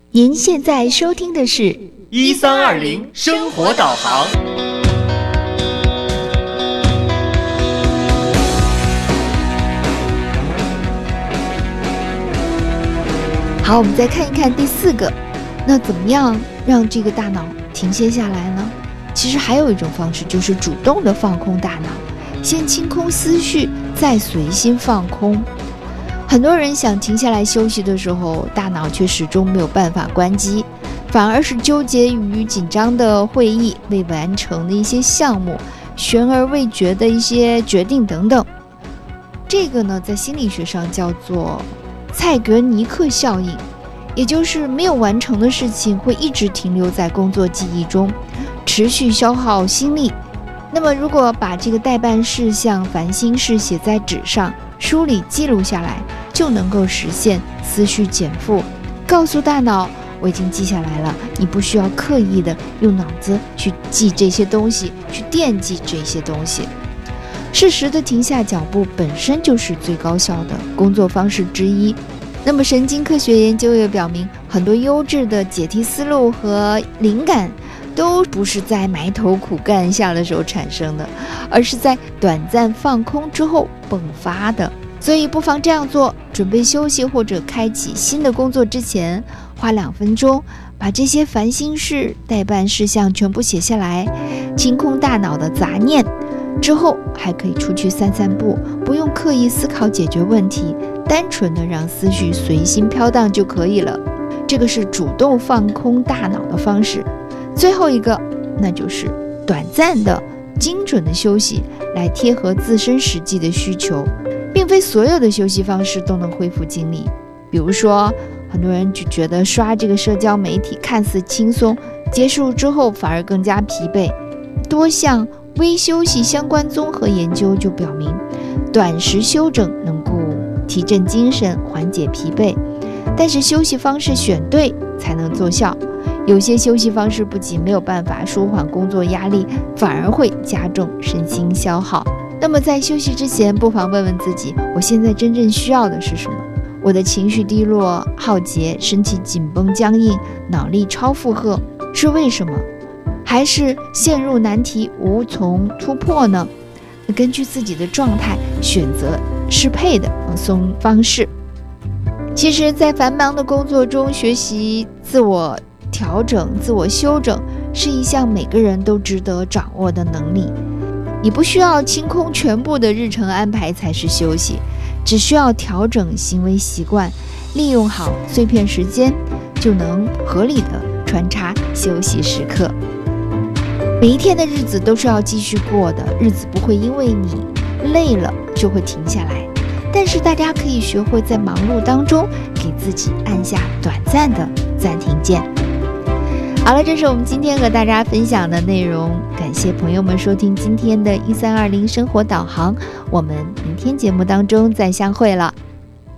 您现在收听的是 1320生活导航。 好，我们再看一看第4个，那怎么样让这个大脑停歇下来呢？其实还有一种方式，就是主动的放空大脑，先清空思绪，再随心放空。很多人想停下来休息的时候，大脑却始终没有办法关机，反而是纠结于紧张的会议、未完成的一些项目、悬而未决的一些决定等等。这个呢，在心理学上叫做蔡格尼克效应，也就是没有完成的事情会一直停留在工作记忆中，持续消耗心力。那么如果把这个待办事项、烦心事写在纸上，梳理记录下来，就能够实现思绪减负，告诉大脑我已经记下来了，你不需要刻意的用脑子去记这些东西，去惦记这些东西。适时的停下脚步本身就是最高效的工作方式之一。那么神经科学研究也表明，很多优质的解题思路和灵感都不是在埋头苦干下的时候产生的，而是在短暂放空之后迸发的。所以不妨这样做，准备休息或者开启新的工作之前，花2分钟把这些烦心事、待办事项全部写下来，清空大脑的杂念。之后还可以出去散散步，不用刻意思考解决问题，单纯的让思绪随心飘荡就可以了。这个是主动放空大脑的方式。最后一个，那就是短暂的、精准的休息，来贴合自身实际的需求。并非所有的休息方式都能恢复精力。比如说，很多人就觉得刷这个社交媒体看似轻松，结束之后反而更加疲惫。多项微休息相关综合研究就表明，短时休整能够提振精神，缓解疲惫，但是休息方式选对才能奏效。有些休息方式不仅没有办法舒缓工作压力，反而会加重身心消耗。那么在休息之前，不妨问问自己，我现在真正需要的是什么？我的情绪低落、耗竭，身体紧绷僵硬，脑力超负荷，是为什么？还是陷入难题无从突破呢？根据自己的状态选择适配的放松方式。其实在繁忙的工作中，学习自我调整、自我修整是一项每个人都值得掌握的能力。你不需要清空全部的日程安排才是休息，只需要调整行为习惯，利用好碎片时间，就能合理的穿插休息时刻。每一天的日子都是要继续过的，日子不会因为你累了就会停下来，但是大家可以学会在忙碌当中给自己按下短暂的暂停键。好了，这是我们今天和大家分享的内容，感谢朋友们收听今天的1320生活导航，我们明天节目当中再相会了。